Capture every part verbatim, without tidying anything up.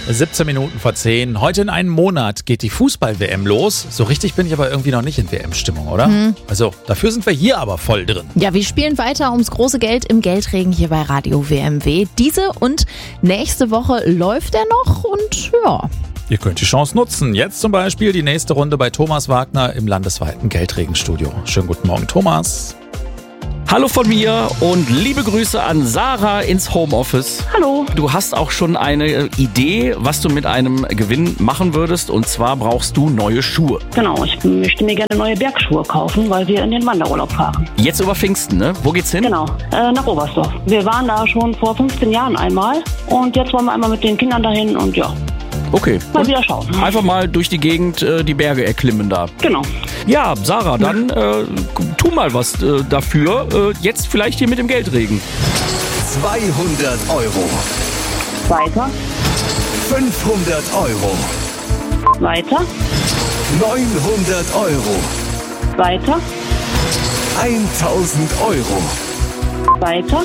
siebzehn Minuten vor zehn. Heute in einem Monat geht die Fußball-W M los. So richtig bin ich aber irgendwie noch nicht in W M-Stimmung, oder? Hm. Also, dafür sind wir hier aber voll drin. Ja, wir spielen weiter ums große Geld im Geldregen hier bei Radio W M W. Diese und nächste Woche läuft er noch und ja. Ihr könnt die Chance nutzen. Jetzt zum Beispiel die nächste Runde bei Thomas Wagner im landesweiten Geldregenstudio. Schönen guten Morgen, Thomas. Hallo von mir und liebe Grüße an Sarah ins Homeoffice. Hallo. Du hast auch schon eine Idee, was du mit einem Gewinn machen würdest, und zwar brauchst du neue Schuhe. Genau, ich möchte mir gerne neue Bergschuhe kaufen, weil wir in den Wanderurlaub fahren. Jetzt über Pfingsten, ne? Wo geht's hin? Genau, äh, nach Oberstdorf. Wir waren da schon vor fünfzehn Jahren einmal und jetzt wollen wir einmal mit den Kindern dahin und ja, Okay. mal Und wieder schauen. einfach mal durch die Gegend äh, die Berge erklimmen da. Genau. Ja, Sarah, dann äh, tu mal was äh, dafür. Äh, jetzt vielleicht hier mit dem Geldregen. zweihundert Euro, Weiter, fünfhundert Euro, weiter, neunhundert Euro, weiter, tausend Euro, weiter.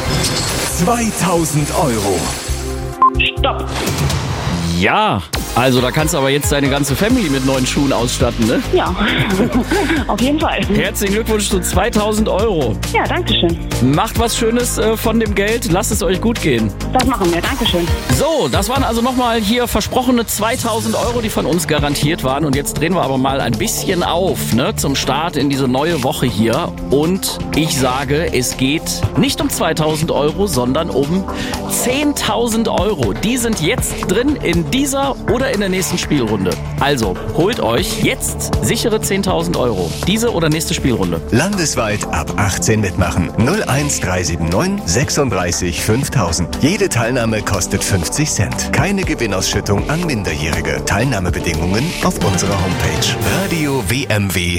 zweitausend Euro. Stopp. Ja, also da kannst du aber jetzt deine ganze Family mit neuen Schuhen ausstatten, ne? Ja, auf jeden Fall. Herzlichen Glückwunsch zu zweitausend Euro. Ja, danke schön. Macht was Schönes äh, von dem Geld, lasst es euch gut gehen. Das machen wir, danke schön. So, das waren also nochmal hier versprochene zweitausend Euro, die von uns garantiert waren. Und jetzt drehen wir aber mal ein bisschen auf, ne, zum Start in diese neue Woche hier. Und ich sage, es geht nicht um zweitausend Euro, sondern um zehntausend Euro. Die sind jetzt drin in dieser oder in der nächsten Spielrunde. Also, holt euch jetzt sichere zehntausend Euro. Diese oder nächste Spielrunde. Landesweit ab achtzehn mitmachen. null eins drei sieben neun sechsunddreißig fünftausend. Jede Teilnahme kostet fünfzig Cent. Keine Gewinnausschüttung an Minderjährige. Teilnahmebedingungen auf unserer Homepage. Radio W M W.